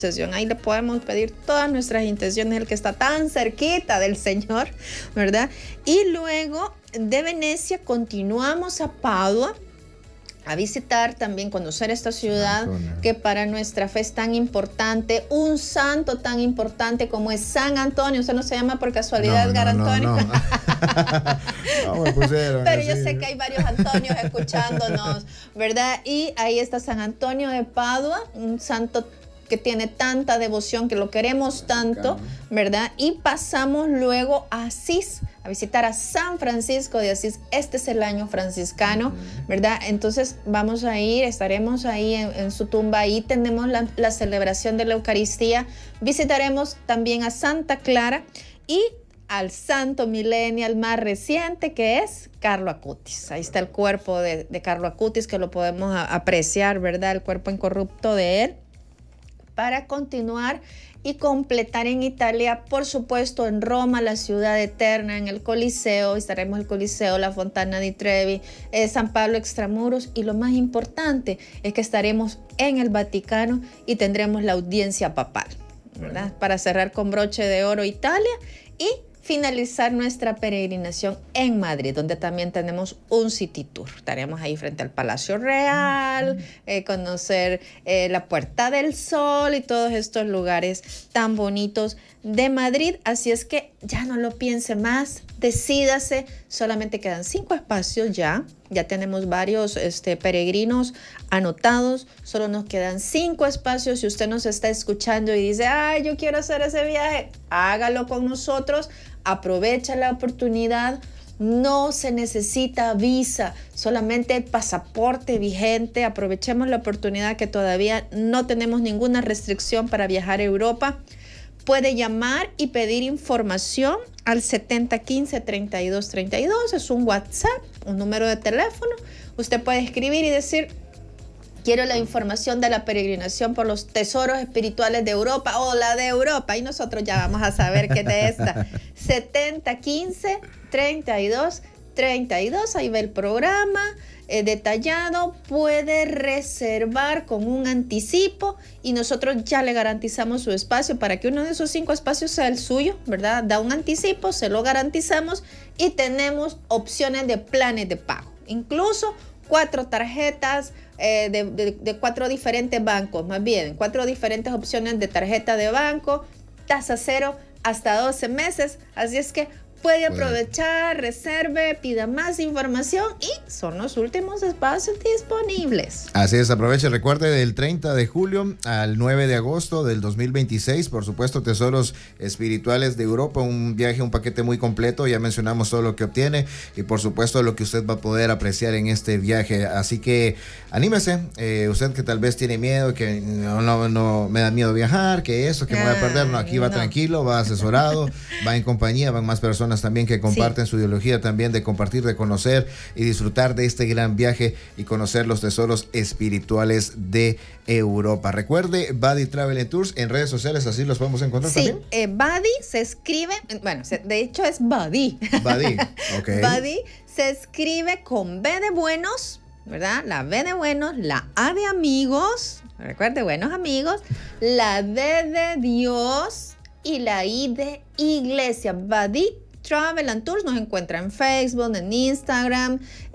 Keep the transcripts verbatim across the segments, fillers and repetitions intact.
Ahí le podemos pedir todas nuestras intenciones, el que está tan cerquita del Señor, ¿verdad? Y luego de Venecia continuamos a Padua, a visitar también, conocer esta ciudad que para nuestra fe es tan importante, un santo tan importante como es San Antonio. Usted no se llama por casualidad no, Edgar no, Antonio. No, no. no me pusieron Pero así. yo sé que hay varios Antonios escuchándonos, ¿verdad? Y ahí está San Antonio de Padua, un santo que tiene tanta devoción, que lo queremos tanto, ¿verdad? Y pasamos luego a Asís, a visitar a San Francisco de Asís. Este es el año franciscano, ¿verdad? Entonces vamos a ir, estaremos ahí en, en su tumba. Ahí tenemos la, la celebración de la Eucaristía. Visitaremos también a Santa Clara y al santo millennial más reciente, que es Carlo Acutis. Ahí está el cuerpo de, de Carlo Acutis, que lo podemos a, apreciar, ¿verdad? El cuerpo incorrupto de él. Para continuar y completar en Italia, por supuesto en Roma, la ciudad eterna, en el Coliseo, estaremos en el Coliseo, la Fontana di Trevi, eh, San Pablo Extramuros, y lo más importante es que estaremos en el Vaticano y tendremos la audiencia papal, ¿verdad? Bueno. Para cerrar con broche de oro Italia y finalizar nuestra peregrinación en Madrid, donde también tenemos un city tour. Estaremos ahí frente al Palacio Real, eh, conocer eh, la Puerta del Sol y todos estos lugares tan bonitos de Madrid. Así es que ya no lo piense más, decídase. Solamente quedan cinco espacios ya. Ya tenemos varios este, peregrinos anotados. Solo nos quedan cinco espacios. Si usted nos está escuchando y dice, ay, yo quiero hacer ese viaje, hágalo con nosotros. Aprovecha la oportunidad. No se necesita visa, solamente el pasaporte vigente. Aprovechemos la oportunidad que todavía no tenemos ninguna restricción para viajar a Europa. Puede llamar y pedir información al setenta quince treinta y dos treinta y dos. Es un WhatsApp, un número de teléfono. Usted puede escribir y decir, quiero la información de la peregrinación por los tesoros espirituales de Europa o la de Europa. Y nosotros ya vamos a saber qué es de esta. setenta quince treinta y dos treinta y dos. Ahí ve el programa eh, detallado. Puede reservar con un anticipo y nosotros ya le garantizamos su espacio para que uno de esos cinco espacios sea el suyo, ¿verdad? Da un anticipo, se lo garantizamos y tenemos opciones de planes de pago. Incluso cuatro tarjetas eh, de, de, de cuatro diferentes bancos, más bien, cuatro diferentes opciones de tarjeta de banco, tasa cero hasta doce meses. Así es que puede aprovechar, reserve, pida más información y son los últimos espacios disponibles. Así es, aproveche, recuerde del treinta de julio al nueve de agosto del dos mil veintiséis, por supuesto, Tesoros Espirituales de Europa, un viaje, un paquete muy completo, ya mencionamos todo lo que obtiene y por supuesto lo que usted va a poder apreciar en este viaje, así que anímese, eh, usted que tal vez tiene miedo, que no, no, no me da miedo viajar, que eso, que me voy a perder, no, aquí va no. tranquilo, va asesorado, va en compañía, van más personas también que comparten sí. su ideología también de compartir, de conocer y disfrutar de este gran viaje y conocer los tesoros espirituales de Europa. Recuerde, Buddy Travel and Tours en redes sociales, así los podemos encontrar sí, también. Eh, Buddy se escribe, bueno, se, de hecho es Buddy. Buddy, ok. Buddy se escribe con B de buenos, ¿verdad? La B de buenos, la A de amigos, recuerde, buenos amigos, la D de Dios y la I de iglesia. Buddy Travel and Tours nos encuentra en Facebook, en Instagram,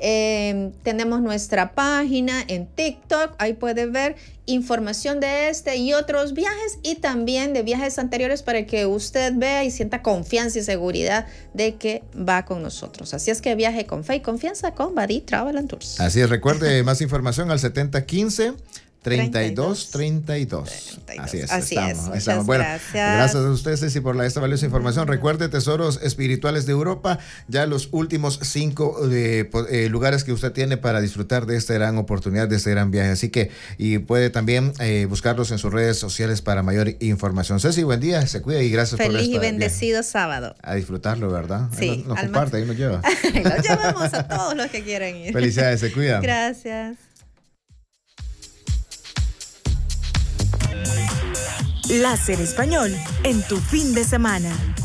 eh, tenemos nuestra página en TikTok, ahí puede ver información de este y otros viajes y también de viajes anteriores para que usted vea y sienta confianza y seguridad de que va con nosotros. Así es que viaje con fe y confianza con Buddy Travel and Tours. Así es, recuerde más información al setenta quince treinta y dos treinta y dos. Así es. Así estamos, es. estamos. Bueno, gracias. gracias a ustedes, Ceci, por la, esta valiosa información. Recuerde, Tesoros Espirituales de Europa, ya los últimos cinco eh, eh, lugares que usted tiene para disfrutar de esta gran oportunidad, de este gran viaje. Así que, y puede también eh, buscarlos en sus redes sociales para mayor información. Ceci, buen día, se cuida y gracias Feliz por esto. Feliz y bendecido viaje. Sábado. A disfrutarlo, ¿verdad? Sí. Ahí nos, nos comparte, ahí nos lleva. Ahí nos llevamos a todos los que quieran ir. Felicidades, se cuida. Gracias. Láser Español en tu fin de semana.